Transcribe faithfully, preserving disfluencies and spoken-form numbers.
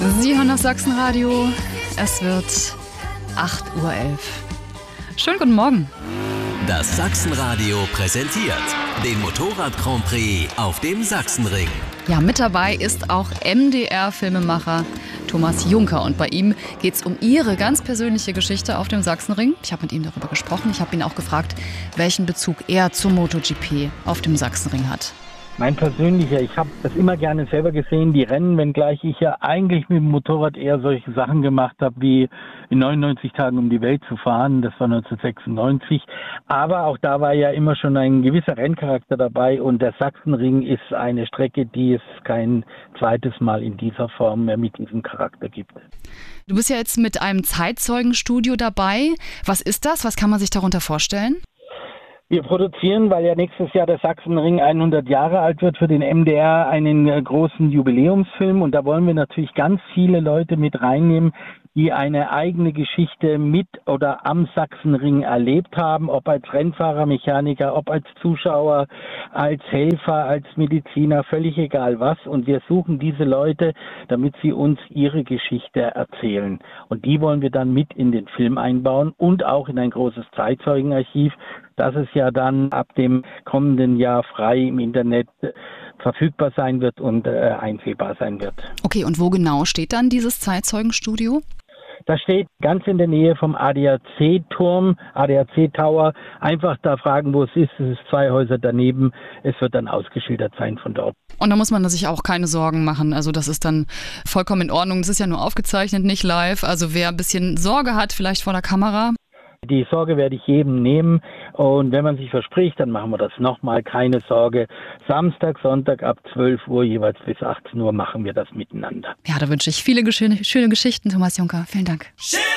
Sie hören das Sachsenradio. Es wird acht Uhr elf. Schönen guten Morgen. Das Sachsenradio präsentiert den Motorrad Grand Prix auf dem Sachsenring. Ja, mit dabei ist auch M D R-Filmemacher Thomas Junker. Und bei ihm geht es um Ihre ganz persönliche Geschichte auf dem Sachsenring. Ich habe mit ihm darüber gesprochen. Ich habe ihn auch gefragt, welchen Bezug er zum MotoGP auf dem Sachsenring hat. Mein persönlicher, ich habe das immer gerne selber gesehen, die Rennen, wenngleich ich ja eigentlich mit dem Motorrad eher solche Sachen gemacht habe, wie in neunundneunzig Tagen um die Welt zu fahren, das war neunzehnhundertsechsundneunzig. Aber auch da war ja immer schon ein gewisser Renncharakter dabei und der Sachsenring ist eine Strecke, die es kein zweites Mal in dieser Form mehr mit diesem Charakter gibt. Du bist ja jetzt mit einem Zeitzeugenstudio dabei. Was ist das? Was kann man sich darunter vorstellen? Wir produzieren, weil ja nächstes Jahr der Sachsenring hundert Jahre alt wird, für den M D R einen großen Jubiläumsfilm. Und da wollen wir natürlich ganz viele Leute mit reinnehmen, die eine eigene Geschichte mit oder am Sachsenring erlebt haben, ob als Rennfahrer, Mechaniker, ob als Zuschauer, als Helfer, als Mediziner, völlig egal was. Und wir suchen diese Leute, damit sie uns ihre Geschichte erzählen. Und die wollen wir dann mit in den Film einbauen und auch in ein großes Zeitzeugenarchiv, das es ja dann ab dem kommenden Jahr frei im Internet verfügbar sein wird und äh, einsehbar sein wird. Okay, und wo genau steht dann dieses Zeitzeugenstudio? Das steht ganz in der Nähe vom A D A C-Turm, A D A C-Tower. Einfach da fragen, wo es ist. Es ist zwei Häuser daneben. Es wird dann ausgeschildert sein von dort. Und da muss man sich auch keine Sorgen machen. Also das ist dann vollkommen in Ordnung. Es ist ja nur aufgezeichnet, nicht live. Also wer ein bisschen Sorge hat, vielleicht vor der Kamera. Die Sorge werde ich jedem nehmen und wenn man sich verspricht, dann machen wir das nochmal, keine Sorge. Samstag, Sonntag ab zwölf Uhr, jeweils bis achtzehn Uhr machen wir das miteinander. Ja, da wünsche ich viele schöne, schöne Geschichten, Thomas Junker. Vielen Dank.